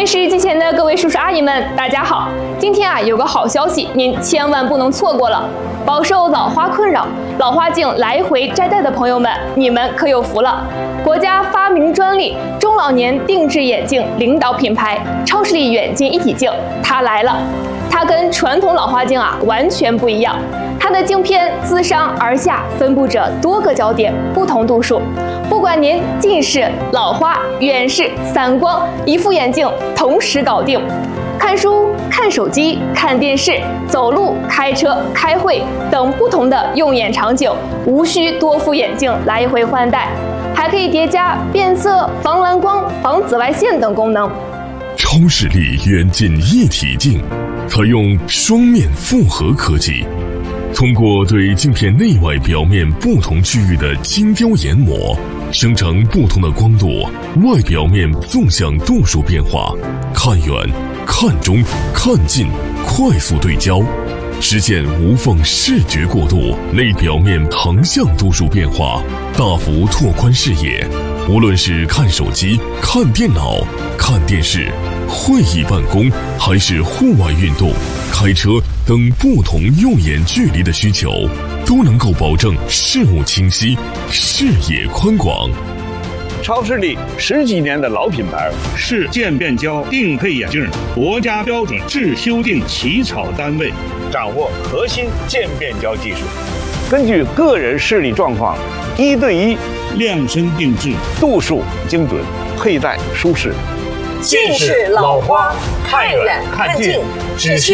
电视机前的各位叔叔阿姨们，大家好！今天有个好消息，您千万不能错过了。饱受老花困扰、老花镜来回摘戴的朋友们，你们可有福了！国家发明专利中老年定制眼镜领导品牌超视力远近一体镜，它来了。它跟传统老花镜完全不一样，它的镜片自上而下分布着多个焦点，不同度数。不管您近视、老花、远视、散光，一副眼镜同时搞定。看书、看手机、看电视、走路、开车、开会等不同的用眼场景，无需多副眼镜来回换代，还可以叠加变色、防蓝光、防紫外线等功能。 超视力远近一体镜采用双面复合科技，通过对镜片内外表面不同区域的精雕研磨，生成不同的光度、外表面纵向度数变化，看远、看中、看近，快速对焦，实现无缝视觉过渡，内表面横向度数变化，大幅拓宽视野。无论是看手机、看电脑、看电视、会议办公，还是户外运动、开车等不同用眼距离的需求，都能够保证视物清晰、视野宽广。 超视力10几年的老品牌， 是渐变焦定配眼镜国家标准制修订起草单位， 掌握核心渐变焦技术，根据个人视力状况1对1 量身定制， 度数精准，佩戴舒适。 近视、老花，看远看近，只需